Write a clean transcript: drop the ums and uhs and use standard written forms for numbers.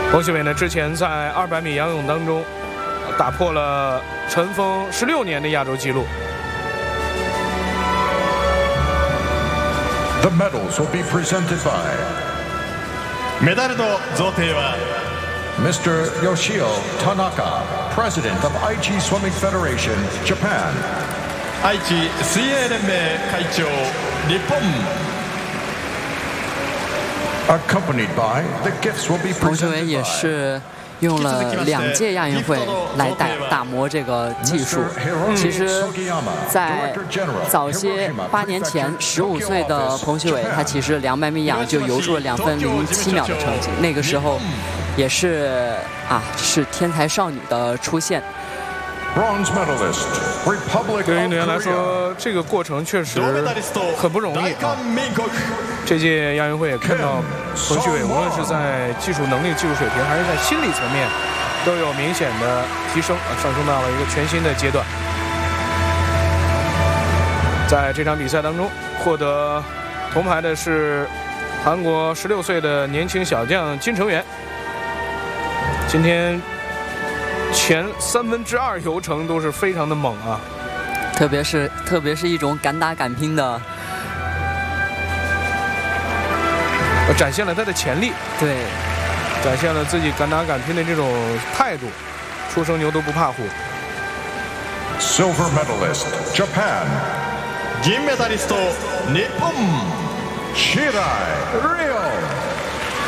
冯曦伟呢，之前在200米仰泳当中打破了尘封16年的亚洲纪录。 The medals will be presented by メダルの贈呈は Mr. Yoshio Tanaka, President of Aichi Swimming Federation, Japan. 愛知水泳連盟会長日本。 Accompanied by the gifts will be 冯曦伟 presented 也 by 是用了2届亚运会来打磨这个技术。其实，在早些8年前，15岁的冯曦伟，他其实200米仰就游出了2分07秒的成绩，那个时候也是是天才少女的出现。 Bronze medalist, Republic 对于运动员 of 来 Korea. 说，这个过程确实很不容易啊。这届亚运会也看到冯曦伟，无论是在技术能力、技术水平，还是在心理层面，都有明显的提升上升到了一个全新的阶段。在这场比赛当中，获得铜牌的是韩国16岁的年轻小将金成元。今天前2/3游程都是非常的猛啊， 特别是一种敢打敢拼的， 展现了他的潜力， 对， 展现了自己敢打敢拼的这种态度，初生牛犊不怕虎。 Silver medalist, Japan. 銀メダリスト日本。 Shirai Ryo.